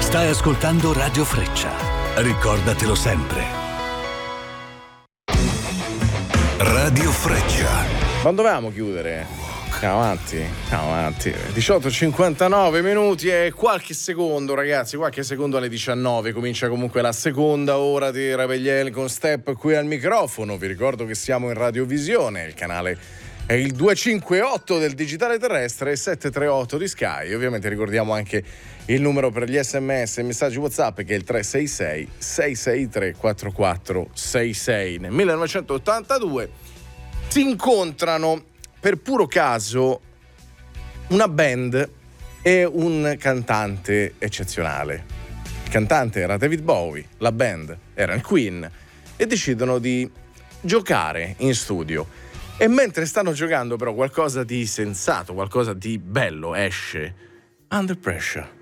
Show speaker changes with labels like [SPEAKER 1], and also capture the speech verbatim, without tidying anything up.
[SPEAKER 1] Stai ascoltando Radio Freccia. Ricordatelo sempre. Radio Freccia.
[SPEAKER 2] Ma dovevamo chiudere? Andiamo avanti, andiamo avanti. diciotto e cinquantanove minuti e qualche secondo, ragazzi, qualche secondo alle diciannove. Comincia comunque la seconda ora di Rebellion con Step qui al microfono. Vi ricordo che siamo in radiovisione, il canale è il duecentocinquantotto del digitale terrestre e settecentotrentuotto di Sky. Ovviamente ricordiamo anche il numero per gli sms e messaggi WhatsApp, che è il tre sei sei sei sei tre quattro quattro sei sei. Nel millenovecentottantadue si incontrano per puro caso una band e un cantante eccezionale. Il cantante era David Bowie, la band era il Queen, e decidono di giocare in studio. E mentre stanno giocando però qualcosa di sensato, qualcosa di bello esce: Under Pressure.